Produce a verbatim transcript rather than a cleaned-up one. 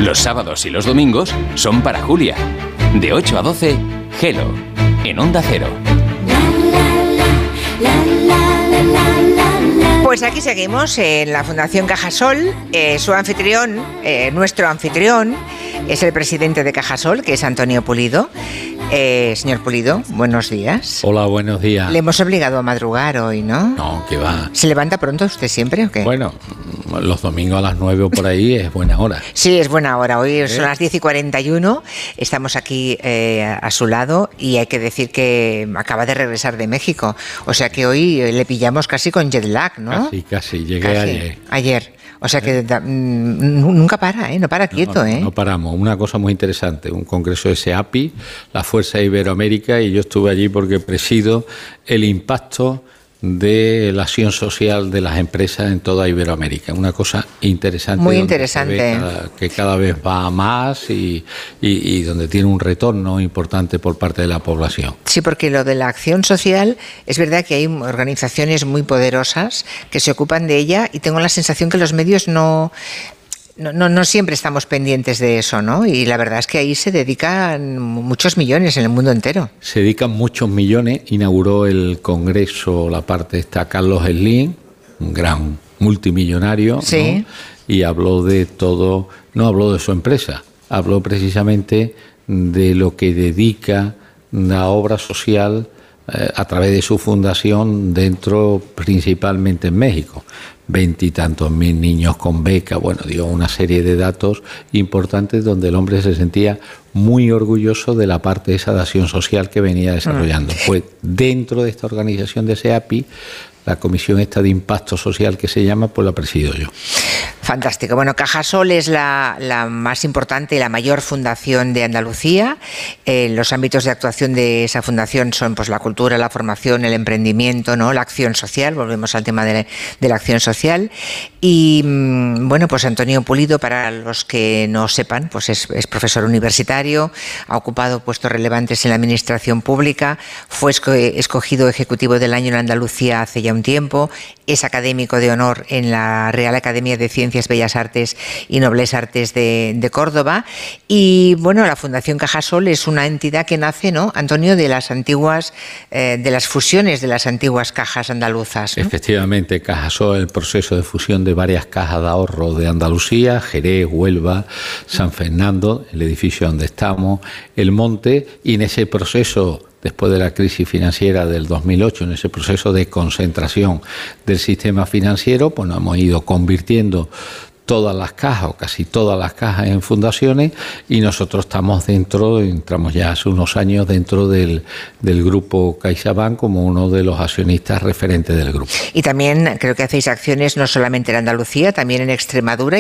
Los sábados y los domingos son para Julia. De ocho a doce, Hello, en Onda Cero. Pues aquí seguimos en la Fundación Cajasol. Eh, su anfitrión, eh, nuestro anfitrión, es el presidente de Cajasol, que es Antonio Pulido. Eh, señor Pulido, buenos días. Hola, buenos días. Le hemos obligado a madrugar hoy, ¿no? No, que va. ¿Se levanta pronto usted siempre o qué? Bueno, los domingos a las nueve o por ahí es buena hora. Sí, es buena hora. Hoy ¿Eh? son las diez y cuarenta y uno. Estamos aquí eh, a su lado y hay que decir que acaba de regresar de México. O sea que hoy le pillamos casi con jet lag, ¿no? Casi, casi. Llegué casi. ayer. Ayer. O sea que da, nunca para, ¿eh? No para quieto, no, ¿eh? No paramos. Una cosa muy interesante, un congreso de SEAPI, la Fuerza Iberoamérica, y yo estuve allí porque presido el impacto de la acción social de las empresas en toda Iberoamérica. Una cosa interesante. Muy interesante. Se ve cada, que cada vez va más y, y, y donde tiene un retorno importante por parte de la población. Sí, porque lo de la acción social, es verdad que hay organizaciones muy poderosas que se ocupan de ella y tengo la sensación que los medios no... No, no, no siempre estamos pendientes de eso, ¿no? Y la verdad es que ahí se dedican muchos millones en el mundo entero. Se dedican muchos millones. Inauguró el congreso, la parte está Carlos Slim, un gran multimillonario, sí, ¿no? Y habló de todo, no habló de su empresa, habló precisamente de lo que dedica la obra social eh, a través de su fundación dentro, principalmente en México. Veintitantos mil niños con beca, bueno, dio una serie de datos importantes donde el hombre se sentía muy orgulloso de la parte de esa de acción social que venía desarrollando. Pues dentro de esta organización de SEAPI, la comisión esta de impacto social que se llama, pues la presido yo. Fantástico. Bueno, Cajasol es la, la más importante y la mayor fundación de Andalucía. Eh, los ámbitos de actuación de esa fundación son pues la cultura, la formación, el emprendimiento, ¿no? La acción social. Volvemos al tema de, de la acción social. Y bueno, pues Antonio Pulido, para los que no sepan, pues es, es profesor universitario, ha ocupado puestos relevantes en la administración pública, fue esco- escogido ejecutivo del año en Andalucía hace ya un tiempo, es académico de honor en la Real Academia de Ciencias, Bellas Artes y Nobles Artes de, de Córdoba. Y bueno, la Fundación Cajasol es una entidad que nace, ¿no, Antonio, de las antiguas, eh, de las fusiones de las antiguas cajas andaluzas, ¿no? Efectivamente, Cajasol, el proceso de fusión de varias cajas de ahorro de Andalucía, Jerez, Huelva, San Fernando, el edificio donde estamos, El Monte, y en ese proceso, después de la crisis financiera del dos mil ocho, en ese proceso de concentración del sistema financiero, pues nos hemos ido convirtiendo todas las cajas o casi todas las cajas en fundaciones y nosotros estamos dentro, entramos ya hace unos años dentro del, del grupo CaixaBank como uno de los accionistas referentes del grupo. Y también creo que hacéis acciones no solamente en Andalucía, también en Extremadura